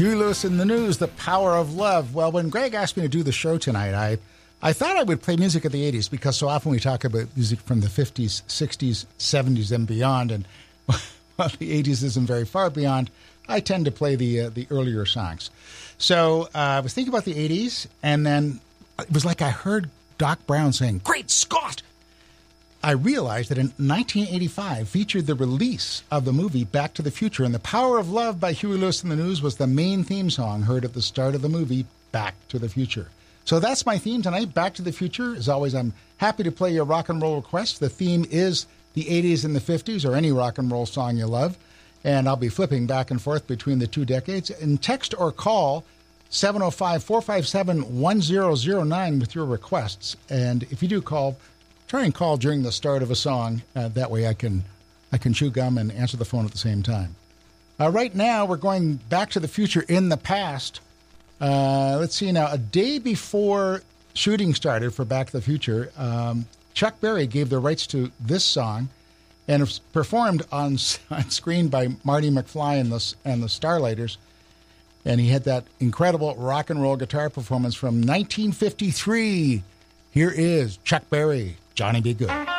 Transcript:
Huey Lewis in the News, The Power of Love. Well, when Greg asked me to do the show tonight, I thought I would play music of the 80s because so often we talk about music from the 50s, 60s, 70s, and beyond. And while the 80s isn't very far beyond, I tend to play the earlier songs. So I was thinking about the 80s, and then it was like I heard Doc Brown saying, "Great Scott!" I realized that in 1985 featured the release of the movie Back to the Future, and The Power of Love by Huey Lewis in the News was the main theme song heard at the start of the movie Back to the Future. So that's my theme tonight, Back to the Future. As always, I'm happy to play your rock and roll requests. The theme is the 80s and the 50s, or any rock and roll song you love, and I'll be flipping back and forth between the two decades. And text or call 705-457-1009 with your requests. And if you do call, try and call during the start of a song. That way I can chew gum and answer the phone at the same time. Right now, we're going back to the future in the past. Let's see now. A day before shooting started for Back to the Future, Chuck Berry gave the rights to this song, and it was performed on screen by Marty McFly and the Starlighters. And he had that incredible rock and roll guitar performance from 1953. Here is Chuck Berry, Johnny B. Good.